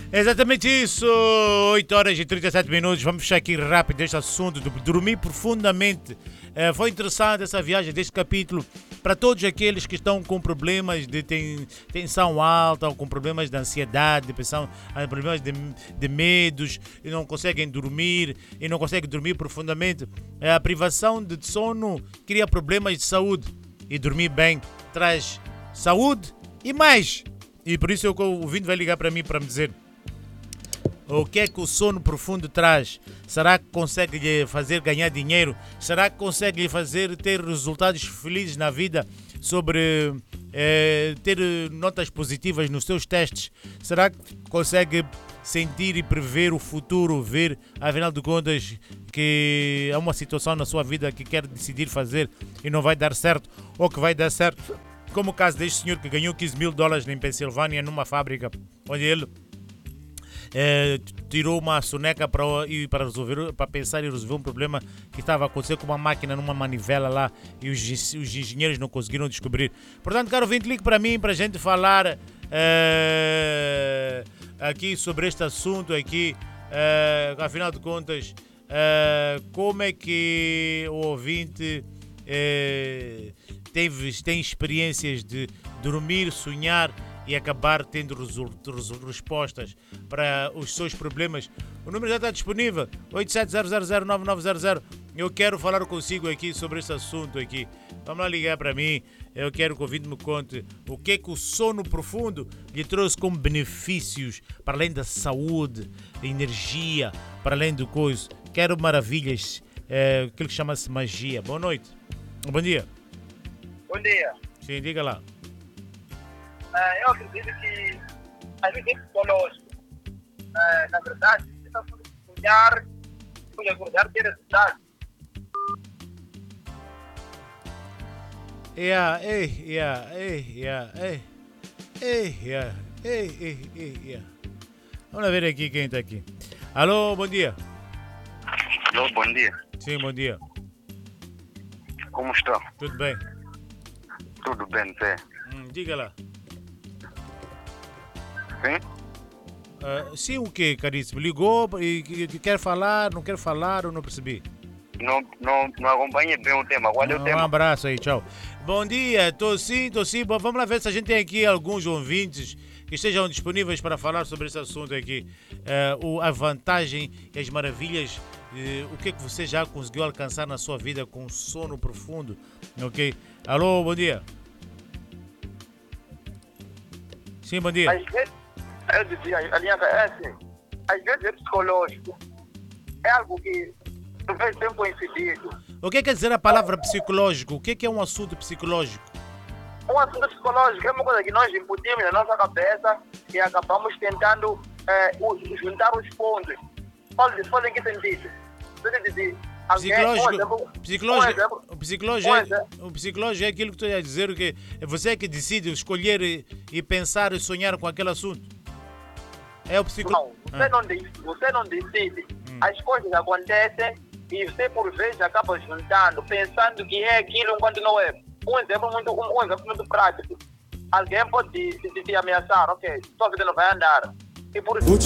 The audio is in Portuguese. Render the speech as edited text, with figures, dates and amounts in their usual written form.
Exatamente isso, 8 horas e 37 minutos. Vamos fechar aqui rápido este assunto de dormir profundamente. Foi interessante essa viagem deste capítulo para todos aqueles que estão com problemas de tensão alta, ou com problemas de ansiedade, problemas de medos e não conseguem dormir profundamente. A privação de sono cria problemas de saúde e dormir bem traz saúde e mais. E por isso o ouvinte vai ligar para mim para me dizer o que é que o sono profundo traz. Será que consegue lhe fazer ganhar dinheiro? Será que consegue lhe fazer ter resultados felizes na vida? Sobre ter notas positivas nos seus testes? Será que consegue sentir e prever o futuro? Ver, afinal de contas, que há uma situação na sua vida que quer decidir fazer e não vai dar certo, ou que vai dar certo? Como o caso deste senhor que ganhou $15 mil em Pensilvânia, numa fábrica, onde ele tirou uma soneca para pensar e resolver um problema que estava a acontecer com uma máquina numa manivela lá e os engenheiros não conseguiram descobrir. Portanto, caro ouvinte, ligue para mim para a gente falar aqui sobre este assunto aqui. Afinal de contas, como é que o ouvinte tem experiências de dormir, sonhar e acabar tendo respostas para os seus problemas. O número já está disponível, 87009900. Eu quero falar consigo aqui sobre esse assunto aqui. Vamos lá ligar para mim. Eu quero que o ouvinte me conte o que é que o sono profundo lhe trouxe como benefícios, para além da saúde, da energia, para além do coisa. Quero maravilhas, aquilo que chama-se magia. Boa noite. Bom dia. Bom dia. Sim, diga lá. Eu acredito que a gente é psicológico. Na verdade, você está sonhar, depois acordar, ter resultado. Vamos ver aqui quem está aqui. Alô, bom dia. Alô, bom dia. Sim, bom dia. Como está? Tudo bem? Tudo bem, Zé. Diga lá. Sim? Sim, o que, caríssimo? Ligou e quer falar, não quer falar, eu não percebi. Não acompanhei bem o tema. Qual é o tema? Um abraço aí, tchau. Bom dia, tô sim. Bom, vamos lá ver se a gente tem aqui alguns ouvintes que estejam disponíveis para falar sobre esse assunto aqui. A vantagem e as maravilhas, o que é que você já conseguiu alcançar na sua vida com sono profundo, ok? Alô, bom dia. Sim, bom dia. Às vezes, eu dizia, aliança é assim, às vezes é psicológico. É algo que talvez tenha coincidido. O que quer dizer a palavra psicológico? O que é um assunto psicológico? Um assunto psicológico é uma coisa que nós imputimos na nossa cabeça e acabamos tentando juntar os pontos. Fala em que sentido? O psicológico é aquilo que tu ia dizer, que é você que decide escolher e pensar e sonhar com aquele assunto. É o psicológico. Não, você não decide. As coisas acontecem e você por vezes acaba juntando, pensando que é aquilo enquanto não é. Um exemplo muito prático. Alguém pode te ameaçar, ok, sua vida não vai andar. E por isso